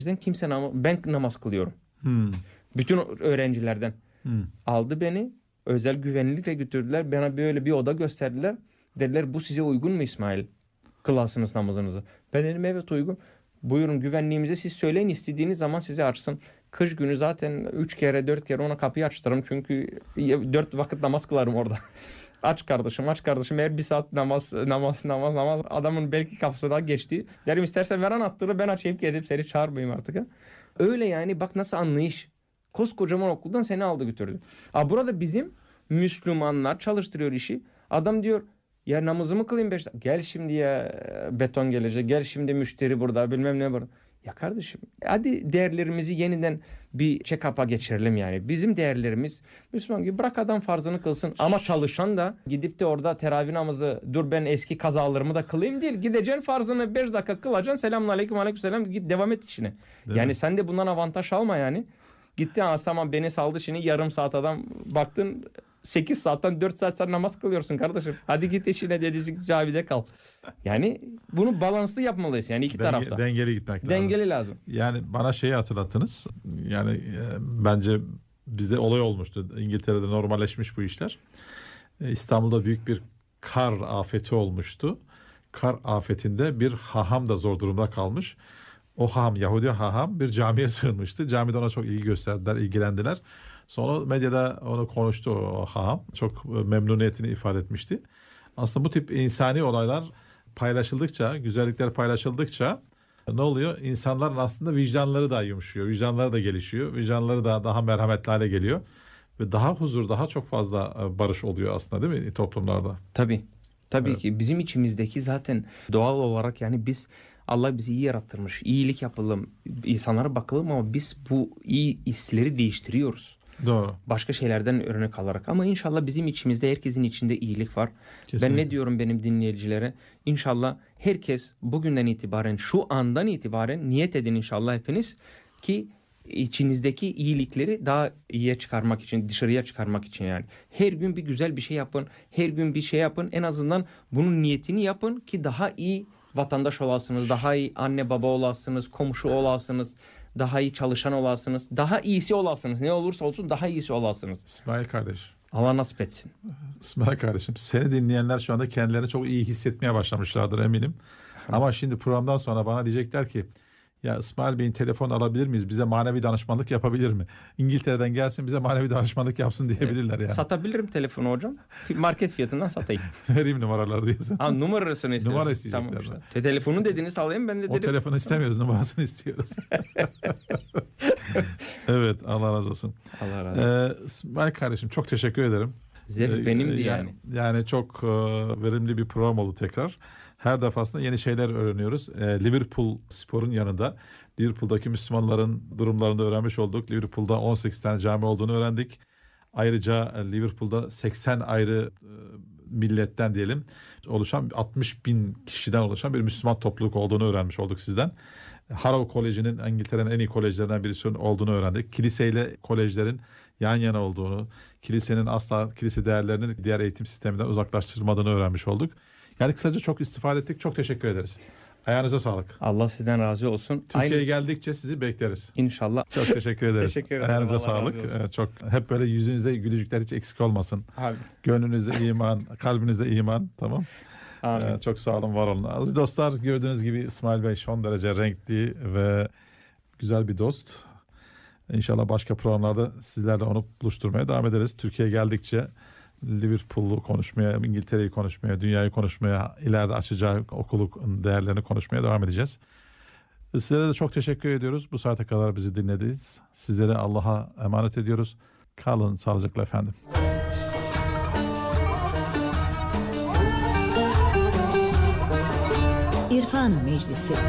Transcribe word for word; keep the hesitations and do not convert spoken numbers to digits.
Bizden kimse namaz, ben namaz kılıyorum. Hmm. Bütün öğrencilerden. Hmm. Aldı beni, özel güvenlikle götürdüler. Bana böyle bir oda gösterdiler. Dediler bu size uygun mu İsmail? Kılarsınız namazınızı. Ben dedim evet uygun. Buyurun güvenliğimize siz söyleyin, istediğiniz zaman size açsın. Kış günü zaten üç kere dört kere ona kapıyı açtırırım. Çünkü dört vakit namaz kılarım orada. Aç kardeşim, aç kardeşim. Eğer bir saat namaz, namaz, namaz, namaz. Adamın belki kafasına geçti. Derim istersen ver anahtarı, ben açayım gidip seni çağırmayayım artık. Ha? Öyle yani, bak nasıl anlayış. Koskocaman okuldan seni aldı götürdü. Aa, burada bizim Müslümanlar çalıştırıyor işi. Adam diyor ya namazımı kılayım beş dakika. Gel şimdi ya, beton gelecek. Gel şimdi müşteri burada, bilmem ne burada. Ya kardeşim hadi değerlerimizi yeniden bir check-up'a geçirelim yani. Bizim değerlerimiz Müslüman gibi, bırak adam farzını kılsın. Ama çalışan da gidip de orada teravih namazı, dur ben eski kazalarımı da kılayım değil. Gideceksin farzını beş dakika kılacaksın. Selamun aleyküm, aleyküm selam, git devam et işine. Değil yani mi? sen de bundan avantaj alma yani. Gitti ha tamam beni saldı şimdi yarım saat adam, baktın sekiz saatten dört saat sen namaz kılıyorsun kardeşim. Hadi git işine dedicik camide kal. Yani bunu balanslı yapmalıyız yani iki Denge- tarafta. Dengeli gitmek lazım. Dengeli lazım. Yani bana şeyi hatırlattınız. Yani e, bence bizde olay olmuştu. İngiltere'de normalleşmiş bu işler. E, İstanbul'da büyük bir kar afeti olmuştu. Kar afetinde bir haham da zor durumda kalmış. O haham, Yahudi haham bir camiye sığınmıştı. Camide ona çok ilgi gösterdiler, ilgilendiler. Sonra medyada onu konuştu o haham. Çok memnuniyetini ifade etmişti. Aslında bu tip insani olaylar paylaşıldıkça, güzellikler paylaşıldıkça ne oluyor? İnsanların aslında vicdanları da yumuşuyor, vicdanları da gelişiyor, vicdanları da daha merhametli hale geliyor. Ve daha huzur, daha çok fazla barış oluyor aslında değil mi toplumlarda? Tabii. Tabii Evet. ki bizim içimizdeki zaten doğal olarak yani biz, Allah bizi iyi yarattırmış. İyilik yapalım, insanlara bakalım ama biz bu iyi hisleri değiştiriyoruz. Doğru. Başka şeylerden örnek alarak. Ama inşallah bizim içimizde, herkesin içinde iyilik var. Kesinlikle. Ben ne diyorum benim dinleyicilere? İnşallah herkes bugünden itibaren, şu andan itibaren niyet edin inşallah hepiniz ki içinizdeki iyilikleri daha iyiye çıkarmak için, dışarıya çıkarmak için yani. Her gün bir güzel bir şey yapın. Her gün bir şey yapın. En azından bunun niyetini yapın ki daha iyi vatandaş olasınız, daha iyi anne baba olasınız, komşu olasınız, daha iyi çalışan olasınız, daha iyisi olasınız. Ne olursa olsun daha iyisi olasınız. İsmail kardeş. Allah nasip etsin. İsmail kardeşim, seni dinleyenler şu anda kendilerini çok iyi hissetmeye başlamışlardır eminim. Ama şimdi programdan sonra bana diyecekler ki ya İsmail Bey'in telefon alabilir miyiz? Bize manevi danışmanlık yapabilir mi? İngiltere'den gelsin bize manevi danışmanlık yapsın diyebilirler yani. Satabilirim telefonu hocam. Market fiyatından satayım. Vereyim numaraları diyorsun. Ha, numarasını istiyorsun. Numara isteyecekler. Tamam işte. Te- Telefonu dediniz alayım ben de O dedim. telefonu istemiyoruz, numarasını istiyoruz. Evet, Allah razı olsun. Allah razı olsun. Ee, İsmail kardeşim çok teşekkür ederim. Zevk Ee, benimdi yani. yani. Yani çok e, verimli bir program oldu tekrar. Her defasında yeni şeyler öğreniyoruz. E, Liverpool sporun yanında Liverpool'daki Müslümanların durumlarını öğrenmiş olduk. Liverpool'da on sekiz tane cami olduğunu öğrendik. Ayrıca e, Liverpool'da seksen ayrı e, milletten diyelim oluşan altmış bin kişiden oluşan bir Müslüman topluluk olduğunu öğrenmiş olduk sizden. Harrow Koleji'nin İngiltere'nin en iyi kolejlerinden birisi olduğunu öğrendik. Kiliseyle kolejlerin yan yana olduğunu, kilisenin asla kilise değerlerini diğer eğitim sisteminden uzaklaştırmadığını öğrenmiş olduk. Yani kısaca çok istifade ettik. Çok teşekkür ederiz. Ayağınıza sağlık. Allah sizden razı olsun. Türkiye'ye Aynı geldikçe sizi bekleriz. inşallah. Çok teşekkür ederiz. Teşekkür ederim. Ayağınıza Allah sağlık. razı olsun. Ee, Çok hep böyle yüzünüzde gülücükler hiç eksik olmasın. Abi. Gönlünüzde iman, kalbinizde iman. Tamam. Amin. Ee, çok sağ olun, var olun. Aziz dostlar, gördüğünüz gibi İsmail Bey son derece renkli ve güzel bir dost. İnşallah başka programlarda sizlerle onu buluşturmaya devam ederiz. Türkiye'ye geldikçe Liverpool'u konuşmaya, İngiltere'yi konuşmaya, dünyayı konuşmaya, ileride açacağı okulun değerlerini konuşmaya devam edeceğiz. Sizlere de çok teşekkür ediyoruz. Bu saate kadar bizi dinlediniz. Sizleri Allah'a emanet ediyoruz. Kalın sağlıcakla efendim. İrfan Meclisi.